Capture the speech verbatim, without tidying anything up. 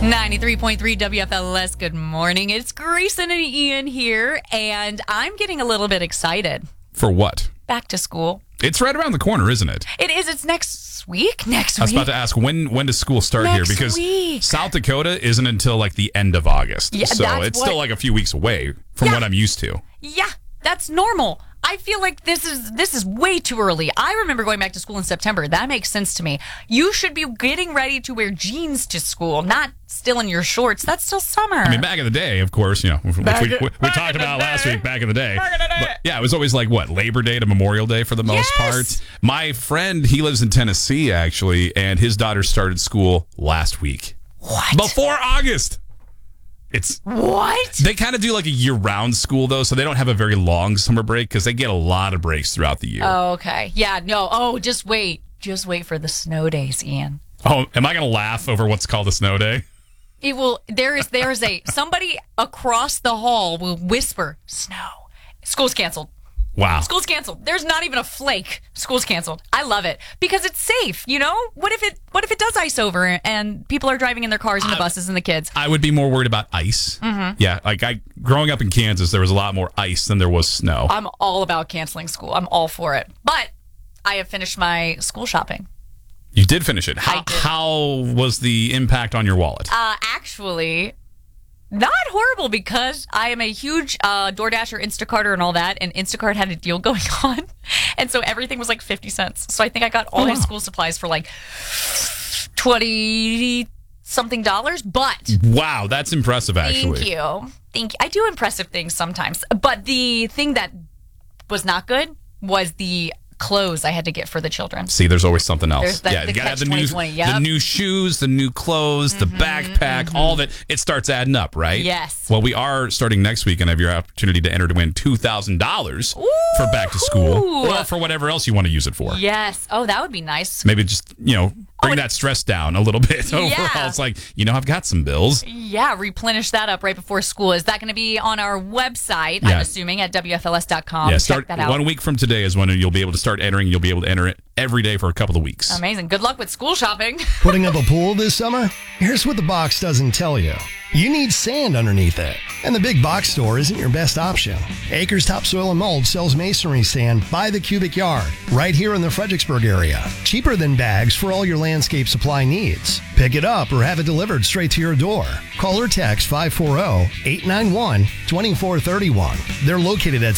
ninety-three point three W F L S. Good morning. It's Grayson and Ian here, and I'm getting a little bit excited. For what? Back to school. It's right around the corner, isn't it? It is. It's next week. Next week. I was about to ask, when when does school start Next here? Because week. South Dakota isn't until like the end of August. Yeah, so that's it's what- still like a few weeks away from Yeah. what I'm used to. Yeah, that's normal. I feel like this is this is way too early. I remember going back to school in September. That makes sense to me. You should be getting ready to wear jeans to school, not still in your shorts. That's still summer. I mean, back in the day, of course, you know, which Back we, in- we, we back talked in the about last day. week, back in the day. Back in the day. But, yeah, it was always like, what, Labor Day to Memorial Day for the most Yes. part. My friend, he lives in Tennessee, actually, and his daughter started school last week. What? Before August. It's What? They kind of do like a year-round school, though, so they don't have a very long summer break because they get a lot of breaks throughout the year. Oh, okay. Yeah, no. Oh, just wait. Just wait for the snow days, Ian. Oh, am I going to laugh over what's called a snow day? It will. There is. There is a somebody across the hall will whisper, "Snow." School's canceled. Wow. School's canceled. There's not even a flake. School's canceled. I love it because it's safe. You know, what if it? What if it does ice over and people are driving in their cars and the buses and the kids? I would be more worried about ice. Mm-hmm. Yeah, like I growing up in Kansas, there was a lot more ice than there was snow. I'm all about canceling school. I'm all for it. But I have finished my school shopping. You did finish it. How, I did. how was the impact on your wallet? Uh, actually, not horrible because I am a huge uh, DoorDasher, Instacarter, and all that, and Instacart had a deal going on, and so everything was like fifty cents. So I think I got all Oh, my wow. school supplies for like twenty something dollars. But Wow, that's impressive, actually. thank you, thank you. I do impressive things sometimes, but the thing that was not good was the clothes I had to get for the children. See, there's always something else. There's that- yeah, the you gotta have the catch new, twenty twenty, yep. the new shoes, the new clothes, the backpack, all that. It starts adding up, right? Yes. Well, we are starting next week and have your opportunity to enter to win two thousand dollars for back to school Ooh. or for whatever else you want to use it for. Yes. Oh, that would be nice. Maybe just, you know, bring Oh, that stress down a little bit overall. Yeah. It's like, you know, I've got some bills. Yeah, replenish that up right before school. Is that going to be on our website, Yeah. I'm assuming, at W F L S dot com? Yeah, Check start that out. one week from today is when you'll be able to start entering. You'll be able to enter it every day for a couple of weeks. Amazing. Good luck with school shopping. Putting up a pool this summer? Here's what the box doesn't tell you. You need sand underneath it, and the big box store isn't your best option. Acres Topsoil and Mold sells masonry sand by the cubic yard right here in the Fredericksburg area. Cheaper than bags for all your landscape supply needs. Pick it up or have it delivered straight to your door. Call or text five four zero, eight nine one, two four three one. They're located at